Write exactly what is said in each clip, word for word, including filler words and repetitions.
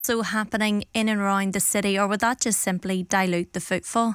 So happening in and around the city, or would that just simply dilute the footfall?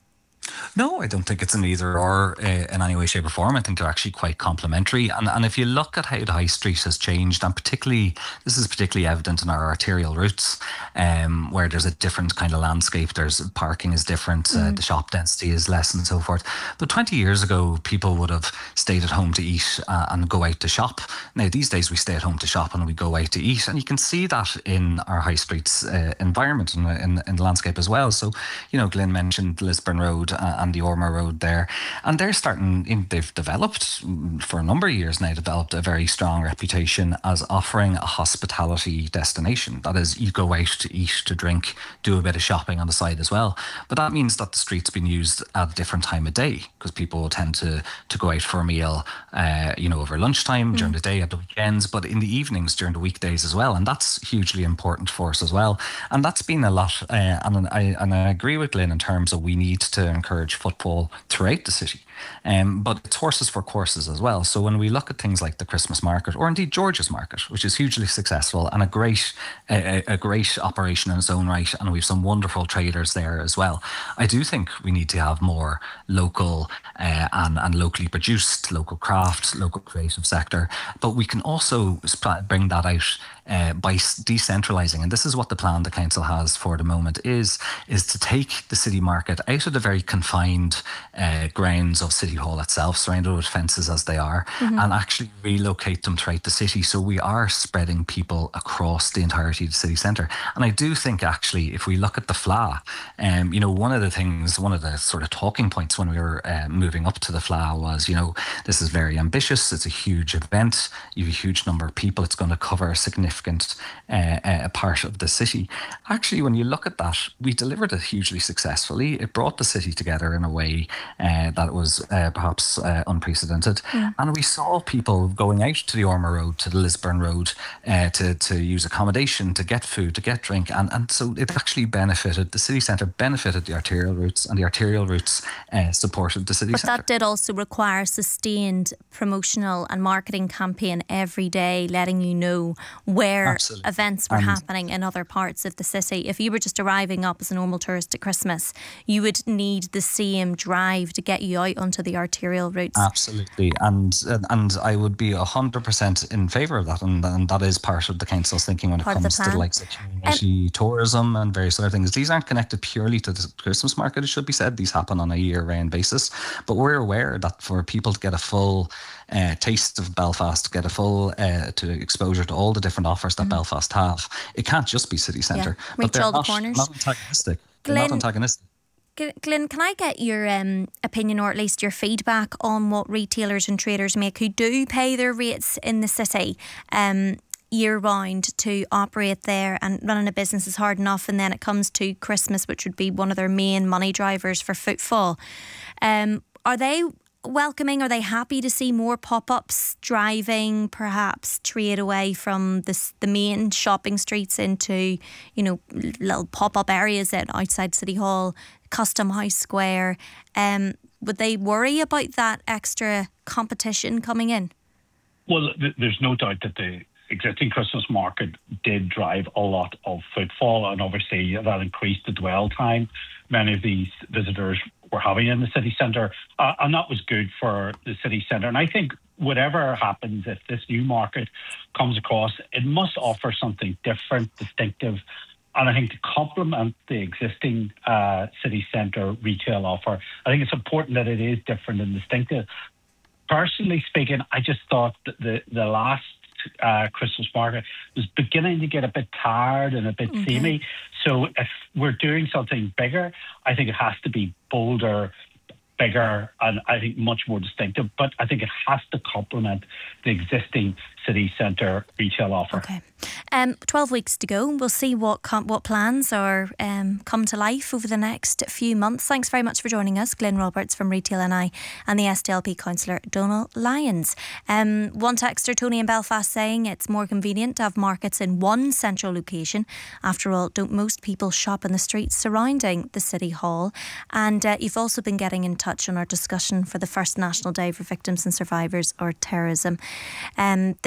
No, I don't think it's an either or uh, in any way, shape, or form. I think they're actually quite complementary. And and if you look at how the high street has changed, and particularly this is particularly evident in our arterial routes, um, where there's a different kind of landscape. There's parking is different, uh, the shop density is less, and so forth. But twenty years ago, people would have stayed at home to eat uh, and go out to shop. Now these days, we stay at home to shop and we go out to eat, and you can see that in our high streets uh, environment and in, in the landscape as well. So, you know, Glenn mentioned Lisburn Road uh, and the Ormer Road there, and they're starting. In, they've developed for a number of years now. Developed a very strong reputation as offering a hospitality destination. That is, you go out to eat, to drink, do a bit of shopping on the side as well. But that means that the street's been used at a different time of day because people will tend to to go out for a meal, uh, you know, over lunchtime, mm. during the day, at the weekends, but in the evenings during the weekdays as well. And that's hugely important for us as well. And that's been a lot. Uh, and I and I agree with Lynn in terms of we need to encourage footfall throughout the city. Um, but it's horses for courses as well. So when we look at things like the Christmas market, or indeed George's Market, which is hugely successful and a great a, a great operation in its own right, and we've some wonderful traders there as well, I do think we need to have more local uh, and, and locally produced, local craft, local creative sector. But we can also bring that out uh, by decentralising. And this is what the plan the council has for the moment is, is to take the city market out of the very confined uh, grounds of City Hall itself, surrounded with fences as they are, mm-hmm. and actually relocate them throughout the city. So we are spreading people across the entirety of the city centre. And I do think actually, if we look at the F L A, um, you know, one of the things, one of the sort of talking points when we were uh, moving up to the F L A was, you know, this is very ambitious. It's a huge event. You have a huge number of people. It's going to cover a significant uh, uh, part of the city. Actually, when you look at that, we delivered it hugely successfully. It brought the city together in a way uh, that was uh, perhaps uh, unprecedented. Yeah. And we saw people going out to the Ormer Road, to the Lisburn Road, uh, to, to use accommodation, to get food, to get drink. And, and so it actually benefited, the city centre benefited the arterial routes, and the arterial routes uh, supported the city but centre. But that did also require sustained promotional and marketing campaign every day, letting you know where Absolutely. events were and happening in other parts of the city. If you were just arriving up as a normal tourist at Christmas, you would need the same drive to get you out onto the arterial routes. Absolutely. And and I would be one hundred percent in favour of that. And, and that is part of the council's thinking when it part comes to the likes of community um, tourism and various other things. These aren't connected purely to the Christmas market, it should be said. These happen on a year-round basis. But we're aware that for people to get a full uh, taste of Belfast, to get a full uh, to exposure to all the different offers that mm-hmm. Belfast have, it can't just be city centre. Yeah. Reach but all the not, corners. not antagonistic. Glenn, they're not antagonistic. Glenn, can I get your um, opinion, or at least your feedback, on what retailers and traders make who do pay their rates in the city um, year round to operate there? And running a business is hard enough, and then it comes to Christmas, which would be one of their main money drivers for footfall. Um, are they welcoming? Are they happy to see more pop-ups driving perhaps trade away from the, the main shopping streets into, you know, little pop-up areas at outside City Hall, Custom House Square? Um, would they worry about that extra competition coming in? Well, th- there's no doubt that the existing Christmas market did drive a lot of footfall, and obviously that increased the dwell time many of these visitors were having in the city centre, uh, and that was good for the city centre. And I think whatever happens, if this new market comes across, it must offer something different, distinctive, and I think to complement the existing uh, city centre retail offer, I think it's important that it is different and distinctive. Personally speaking, I just thought that the, the last uh, Christmas market was beginning to get a bit tired and a bit mm-hmm. samey. So if we're doing something bigger, I think it has to be bolder, bigger, and I think much more distinctive. But I think it has to complement the existing city centre retail offer. Okay. Um, twelve weeks to go. We'll see what com- what plans are um, come to life over the next few months. Thanks very much for joining us, Glenn Roberts from Retail N I, and the S D L P councillor Donal Lyons. Um, one texter, Tony in Belfast, saying it's more convenient to have markets in one central location. After all, don't most people shop in the streets surrounding the City Hall? And uh, you've also been getting in touch on our discussion for the first National Day for Victims and Survivors of Terrorism um, this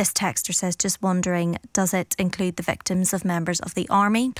this texter says, just wondering, does it include the victims of members of the army,